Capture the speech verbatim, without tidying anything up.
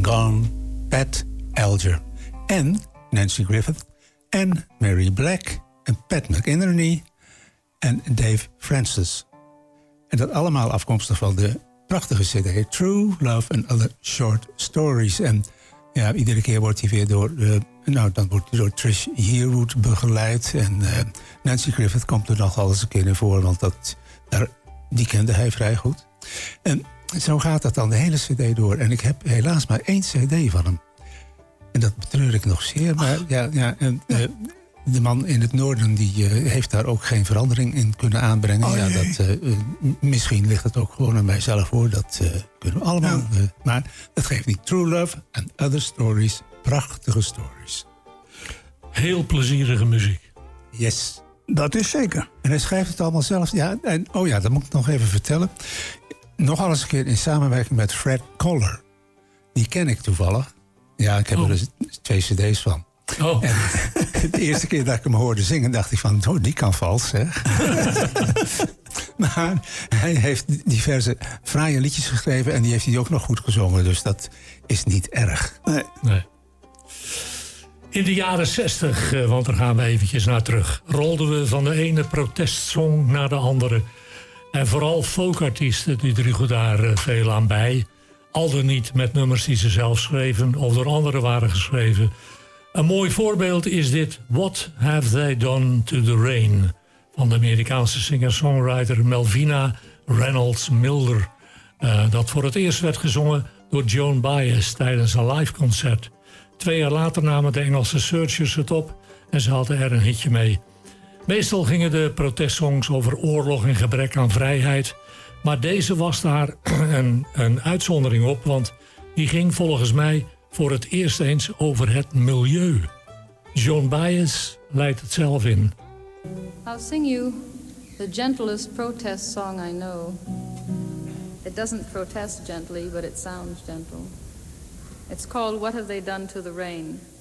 Gone, Pat Alger. En Nancy Griffith en Mary Black en Pat McInerney en Dave Francis. En dat allemaal afkomstig van de prachtige cd True Love and Other Short Stories. En ja, iedere keer wordt hij weer door, uh, nou, dan wordt hij door Trish Yearwood begeleid. En uh, Nancy Griffith komt er nog al eens een keer in voor, want dat, daar, die kende hij vrij goed. En zo gaat dat dan de hele cd door. En ik heb helaas maar één cd van hem. En dat betreur ik nog zeer. Maar ja, ja, en, uh, de man in het noorden die uh, heeft daar ook geen verandering in kunnen aanbrengen. Oh, ja, dat, uh, uh, misschien ligt het ook gewoon aan mijzelf hoor. Dat uh, kunnen we allemaal. Ja. Uh, maar dat geeft niet. True Love and Other Stories. Prachtige stories. Heel plezierige muziek. Yes. Dat is zeker. En hij schrijft het allemaal zelf. Ja, en, oh ja, dat moet ik nog even vertellen. Nogal eens een keer in samenwerking met Fred Koller. Die ken ik toevallig. Ja, ik heb oh. er dus twee cd's van. Oh. En de eerste keer dat ik hem hoorde zingen, dacht ik van, oh, die kan vals, zeg. Maar hij heeft diverse fraaie liedjes geschreven en die heeft hij ook nog goed gezongen. Dus dat is niet erg. Nee. nee. In de jaren zestig, want daar gaan we eventjes naar terug, rolden we van de ene protestsong naar de andere. En vooral folkartiesten die droegen daar veel aan bij. Al dan niet met nummers die ze zelf schreven of door anderen waren geschreven. Een mooi voorbeeld is dit What Have They Done to the Rain van de Amerikaanse singer-songwriter Melvina Reynolds Milder. Uh, dat voor het eerst werd gezongen door Joan Baez tijdens een liveconcert. Twee jaar later namen de Engelse Searchers het op en ze hadden er een hitje mee. Meestal gingen de protestsongs over oorlog en gebrek aan vrijheid. Maar deze was daar een, een uitzondering op, want die ging volgens mij voor het eerst eens over het milieu. Joan Baez leidt het zelf in. I'll sing you the gentlest protest song I know. It doesn't protest gently, but it sounds gentle. It's called What Have They Done to the Rain?